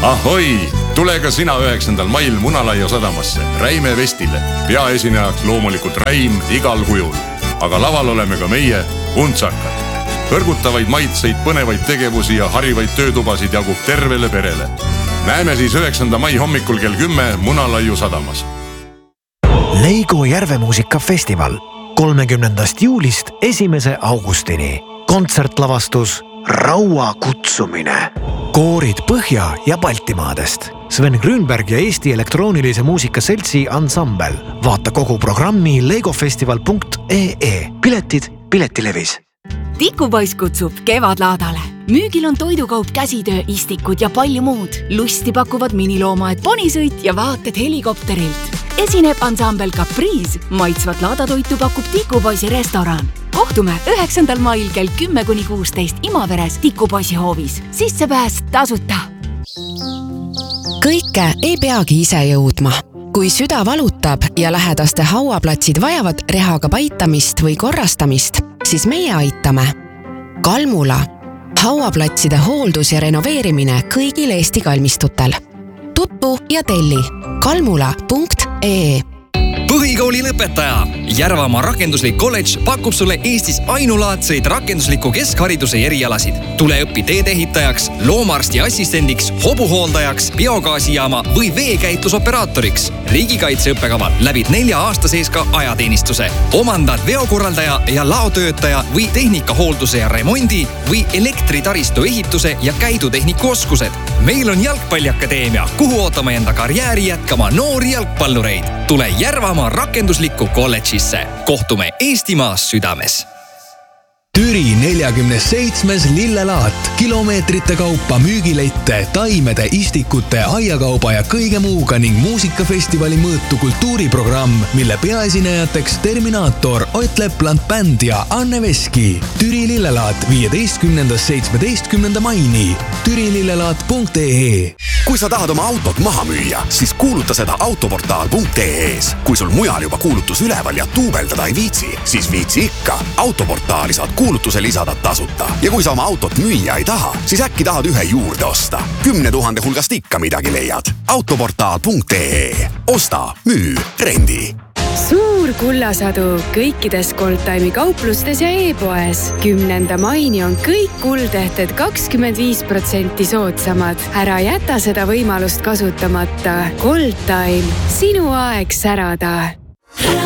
Ahoi! Tule ka sina 9. mail Munalaia sadamasse Räime Vestile. Peaesinejaks loomulikult Räim igal kujul. Aga laval oleme ka meie untsakad. Kõrgutavaid maitseid, põnevaid tegevusi ja harivaid töötubasid jagub tervele perele. Näeme siis 9. mai hommikul kell 10 Munalaiu sadamas. Leigo Järvemuusikafestival 30. juulist 1. augustini. Kontsertlavastus Raua kutsumine. Koorid Põhja- ja Baltimaadest. Sven Grünberg ja Eesti elektroonilise muusika seltsi ansambel. Vaata kogu programmi legofestival.ee. Piletid Piletilevis. Tikupoiss kutsub kevadlaadale. Müügil on toidukaup, käsitöö, istikud ja palju muud. Lusti pakuvad miniloomaed, ponisõit ja vaated helikopterilt. Esineb ansambel Caprice. Maitsvat laadatoitu pakub Tikupoisi restoran. Kohtume 9. mail kell 10–16 Imaveres Tikupoisi hoovis. Sissepääs tasuta. Kõike ei peagi ise jõudma. Kui süda valutab ja lähedaste hauaplatsid vajavad rehaga paitamist või korrastamist, siis meie aitame. Kalmula. Hauaplatside hooldus ja renoveerimine kõigil Eesti kalmistutel. Tutvu ja telli kalmula.ee. Põhikooli lõpetaja. Järvamaa rakenduslik kolledž pakub sulle Eestis ainulaadseid rakendusliku keskhariduse erialasid. Tule õppi teedehitajaks, loomaarsti assistendiks, hobuhooldajaks, biogaasijaama või veekäitlusoperaatoriks. Riigikaitseõppekaval läbid 4 aasta sees ka ajateenistuse. Omandad veokorraldaja ja laotöötaja või tehnikahoolduse ja remondi või elektritaristu ehituse ja käidutehniku oskused. Meil on jalgpalliakadeemia, kuhu ootame enda karjääri jätkama noori jalgpallureid. Tule Järvamaa rakenduslikku kolledžisse. Kohtume Eestimaas südames. Türi 47. lillelaat. Kilomeetrite kaupa müügilette, taimede, istikute, aiakauba ja kõige muuga ning muusikafestivali mõõtu kultuuriprogramm, mille peaesinejateks Terminaator, Ott Lepland Bänd ja Anne Veski. Türi lillelaat 15.–17. maini. türilillelaat.ee. Kui sa tahad oma autot maha müüa, siis kuuluta seda autoportaal.ee-s. Kui sul mujal juba kuulutus üleval ja tuubeldada ei viitsi, siis viitsi ikka. Autoportaali saad kuulutuse lisada tasuta. Ja kui sa oma autot müüa ei taha, siis äkki tahad ühe juurde osta. 10 000 hulgast ikka midagi leiad. Autoportaal.ee. Osta, müü, rendi. Suur kullasadu kõikides Goldtime'i kauplustes ja e-poes. 10. maini on kõik kuldehted 25% soodsamad. Ära jäta seda võimalust kasutamata. Goldtime. Sinu aeg särada.